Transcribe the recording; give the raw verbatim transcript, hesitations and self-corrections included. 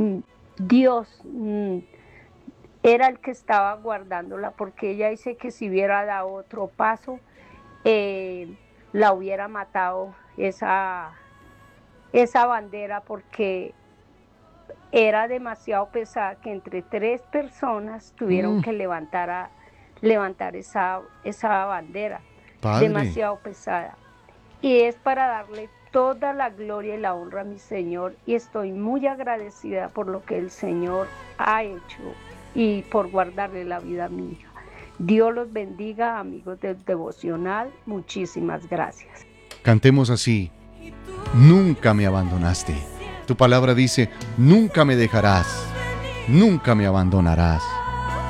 mm, Dios mm, era el que estaba guardándola, porque ella dice que si hubiera dado otro paso, eh, la hubiera matado esa, esa bandera, porque era demasiado pesada, que entre tres personas tuvieron Mm, que levantar, a, levantar esa, esa bandera, Padre, demasiado pesada. Y es para darle toda la gloria y la honra a mi Señor, y estoy muy agradecida por lo que el Señor ha hecho y por guardarle la vida a mi hija. Dios los bendiga, amigos del devocional. Muchísimas gracias. cantemos así. Nunca me abandonaste. Tu palabra dice, nunca me dejarás, nunca me abandonarás.